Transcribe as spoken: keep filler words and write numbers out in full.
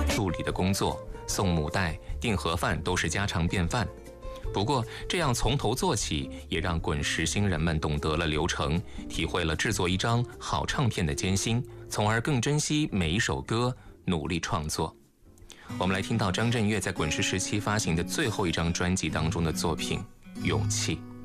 助理的工作，送母带、订盒饭都是家常便饭。不过，这样从头做起，也让滚石新人们懂得了流程，体会了制作一张好唱片的艰辛，从而更珍惜每一首歌，努力创作。我们来听到张震岳在滚石时期发行的最后一张专辑当中的作品《勇气》。